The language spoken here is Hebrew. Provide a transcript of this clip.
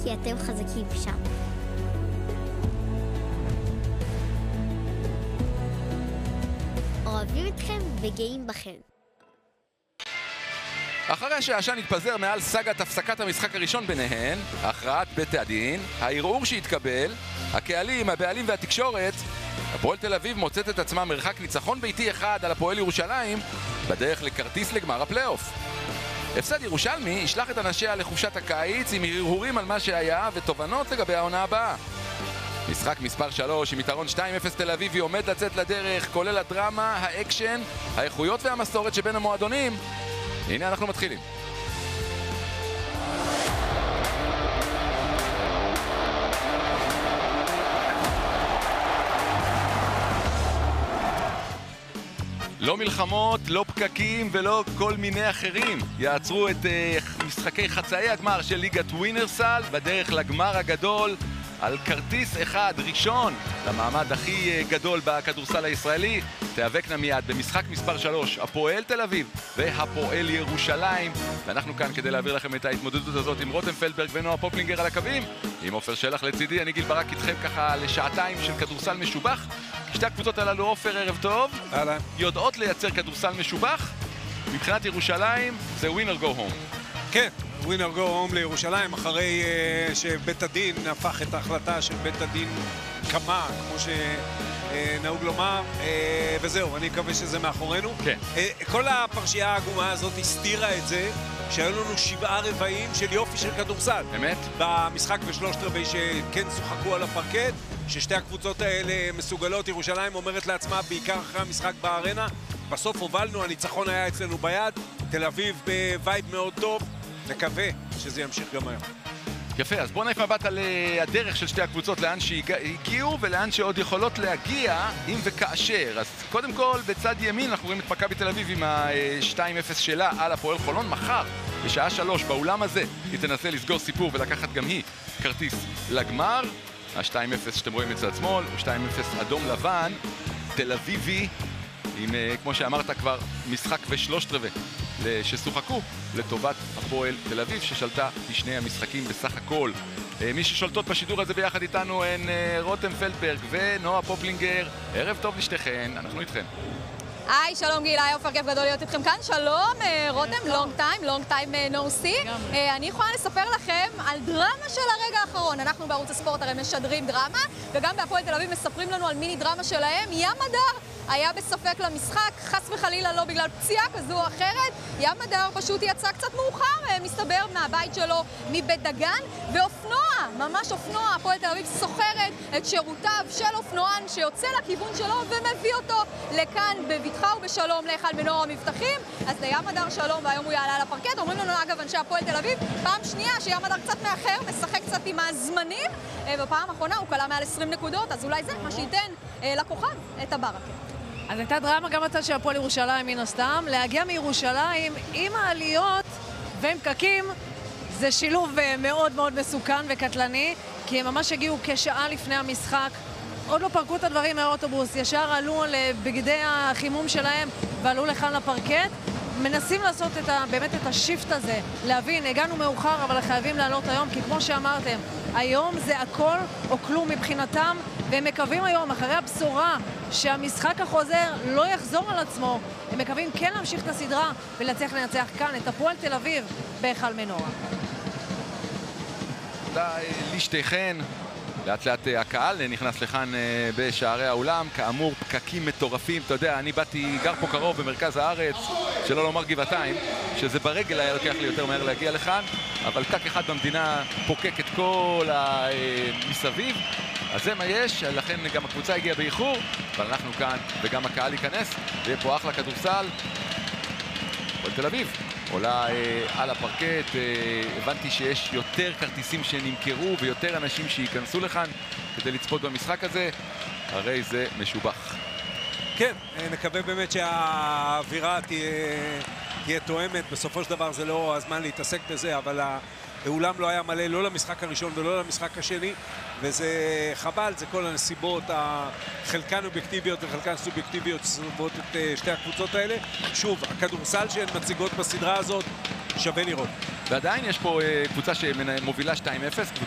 כי אתם חזקים שם. אוהבים אתכם וגאים בכם. אחרי שהעשן התפזר מעל סגת הפסקת המשחק הראשון ביניהן, הכרעת בית הדין, הערעור שהתקבל, הקהלים, הבעלים והתקשורת, הפועל תל אביב מוצאת את עצמה מרחק ניצחון ביתי אחד על הפועל ירושלים בדרך לכרטיס לגמר הפלייאוף. הפסד ירושלמי ישלח את אנשיה לחופשת הקיץ עם הרהורים על מה שהיה ותובנות לגבי העונה הבאה. משחק מספר 3 עם יתרון 2-0 תל אביבי עומד לצאת לדרך, כולל הדרמה, האקשן, האיכויות והמסורת שבין המועדונים. הנה אנחנו מתחילים. לא מלחמות, לא פקקים ולא כל מיני אחרים יעצרו את משחקי חצאי הגמר של ליגת ווינרסל בדרך לגמר הגדול על כרטיס אחד ראשון למעמד הכי גדול בכדורסל הישראלי. תיאבקנה מיד במשחק מספר 3 הפועל תל אביב והפועל ירושלים, ואנחנו כאן כדי להעביר לכם את ההתמודדות הזאת עם רותם פלדברג ונועה פופלינגר על הקווים, עם עופר שלח לצידי. אני גיל ברק איתכם ככה לשעתיים של כדורסל משובח. שתי הקבוצות הללו, עופר, ערב טוב, יודעות לייצר כדורסל משובח. מבחינת ירושלים זה ווינר גו הום. כן, ווינר גו הום לירושלים, אחרי שבית הדין הפך את ההחלטה של בית הדין כמה, כמו שנהוג לומר, וזהו, אני מקווה שזה מאחורינו. כן. כל הפרשייה העגומה הזאת הסתירה את זה שהיו לנו 7 רבעים של יופי של כדורסל. באמת? במשחק ושלושת רבעי שכן שוחקו על הפרקט, ששתי הקבוצות האלה מסוגלות. ירושלים אומרת לעצמה, בעיקר אחרי המשחק בארנה, בסוף הובלנו, הניצחון היה אצלנו ביד, תל אביב בווייב מאוד טוב, נקווה שזה ימשיך גם היום. יפה, אז בואו נעיף מבט על הדרך של שתי הקבוצות, לאן שהגיעו ולאן שעוד יכולות להגיע אם וכאשר. אז קודם כל, בצד ימין אנחנו רואים את מכבי תל אביב עם ה-2-0 שלה על הפועל חולון. מחר, בשעה 3, באולם הזה, היא תנסה לסגור סיפור ולקחת גם היא כרטיס לגמר. ה-2-0 שאתם רואים מצד שמאל, הוא 2-0 אדום לבן, תל אביבי, עם, כמו שאמרת כבר, משחק ושלושת רבעי ששוחקו לטובת הפועל תל אביב, ששלטה בשני המשחקים בסך הכל. מי ששולטות בשידור הזה ביחד איתנו הן רותם פלדברג ונועה פופלינגר. ערב טוב לשתיכן, אנחנו איתכן. היי, שלום גיל, היי, עופר, כיף גדול להיות איתכם כאן. שלום, רותם, long time no see. אני יכולה לספר לכם על דרמה של הרגע האחרון. אנחנו בערוץ הספורט הרי משדרים דרמה, וגם בהפועל תל אביב מספרים לנו על מיני דרמה שלהם. ים הדר היה בספק למשחק, חס וחלילה לא בגלל פציעה כזו או אחרת. ים הדר פשוט יצא קצת מאוחר, מסתבר, מהבית שלו מבית דגן, ואופנוע, ממש אופנוע, הפועל תל אביב סוחרת את שירותיו של אופנוען שיוצא לכיוון שלו ומביא אותו לכאן בביטחה ובשלום לאחד מנור המבטחים. אז לים הדר שלום, והיום הוא יעלה על הפרקט. אומרים לנו אגב אנשי הפועל תל אביב, פעם שנייה שים הדר קצת מאחר, משחק קצת עם הזמנים, בפעם האחרונה הוא קלה מעל 20 נקודות, אז אולי זה מה שייתן לכוכב את הברקה. אז הייתה דרמה גם בצד של הפועל ירושלים מן הסתם. להגיע מירושלים עם העליות ועם פקקים זה שילוב מאוד מאוד מסוכן וקטלני, כי הם ממש הגיעו כשעה לפני המשחק, עוד לא פרקו את הדברים מהאוטובוס, ישר עלו לבגדי החימום שלהם ועלו לכאן לפרקט. מנסים לעשות באמת את השיפט הזה, להבין, הגענו מאוחר אבל חייבים לעלות היום, כי כמו שאמרתם, היום זה הכל או כלום מבחינתם, והם מקווים היום, אחרי הבשורה שהמשחק החוזר לא יחזור על עצמו, הם מקווים כן להמשיך את הסדרה ולהצליח לנצח כאן את הפועל תל אביב בהיכל מנורה. תודה לשתיכן. לאט לאט הקהל נכנס לכאן בשערי האולם, כאמור פקקים מטורפים. אתה יודע, אני גר פה קרוב במרכז הארץ, שלא לומר גבעתיים, שזה ברגל היה לוקח לי יותר מהר להגיע לכאן, אבל פקק אחד במדינה פוקק את כל המסביב, אז זה מה יש, לכן גם הקבוצה הגיעה באיחור, אבל אנחנו כאן וגם הקהל ייכנס, ויהיה פה אחלה כדורסל. הפועל תל אביב עולה על הפרקט. הבנתי שיש יותר כרטיסים שנמכרו ויותר אנשים שייכנסו לכאן כדי לצפות במשחק הזה, הרי זה משובח. כן, נקווה באמת שהאווירה תהיה תואמת. בסופו של דבר זה לא הזמן להתעסק בזה, אבל האולם לא היה מלא לא למשחק הראשון ולא למשחק השני, וזה חבל, זה כל הנסיבות, חלקן אובייקטיביות וחלקן סובייקטיביות סובבות את שתי הקבוצות האלה. שוב, הכדורסל שהן מציגות בסדרה הזאת שווה לראות. ועדיין יש פה קבוצה שמובילה 2-0,